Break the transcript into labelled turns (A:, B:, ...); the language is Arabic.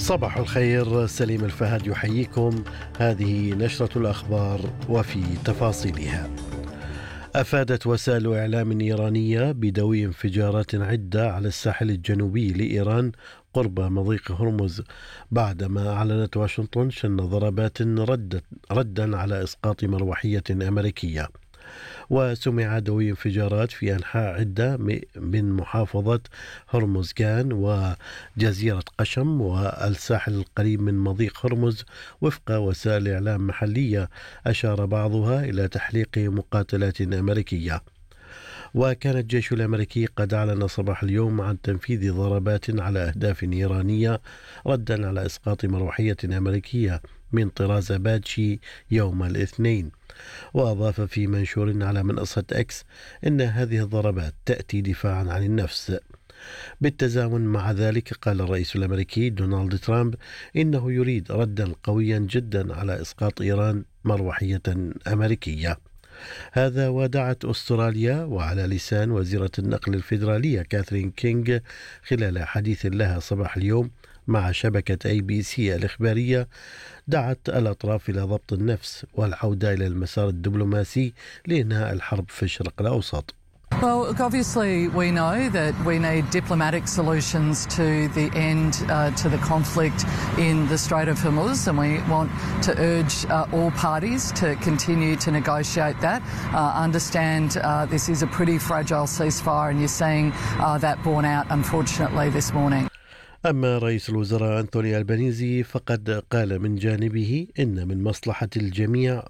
A: صباح الخير. سليم الفهد يحييكم. هذه نشرة الأخبار وفي تفاصيلها. أفادت وسائل إعلام إيرانية بدوي انفجارات عدة على الساحل الجنوبي لإيران قرب مضيق هرمز، بعدما أعلنت واشنطن شن ضربات ردا على إسقاط مروحية أمريكية. وسمع دوي انفجارات في أنحاء عدة من محافظة هرمزغان وجزيرة قشم والساحل القريب من مضيق هرمز، وفق وسائل إعلام محلية أشار بعضها إلى تحليق مقاتلات أمريكية. وكان الجيش الأمريكي قد أعلن صباح اليوم عن تنفيذ ضربات على أهداف إيرانية ردا على إسقاط مروحية أمريكية من طراز أباتشي يوم الاثنين. وأضاف في منشور على منصة إكس إن هذه الضربات تأتي دفاعا عن النفس. بالتزامن مع ذلك قال الرئيس الأمريكي دونالد ترامب إنه يريد ردا قويا جدا على إسقاط إيران مروحية أمريكية. هذا ودعت أستراليا وعلى لسان وزيرة النقل الفيدرالية كاثرين كينغ خلال حديث لها صباح اليوم مع شبكة ABC الإخبارية، دعت الأطراف إلى ضبط النفس والعودة إلى المسار الدبلوماسي لإنهاء الحرب في الشرق الأوسط.
B: Well, obviously we know that we need diplomatic solutions to the end to the conflict in the Strait of Hormuz, and we want to urge all parties to continue to negotiate that. Understand this is a pretty fragile ceasefire, and you're seeing that borne out, unfortunately, this morning.
A: أما رئيس الوزراء أنتوني ألبانيزي فقد قال من جانبه إن من مصلحة الجميع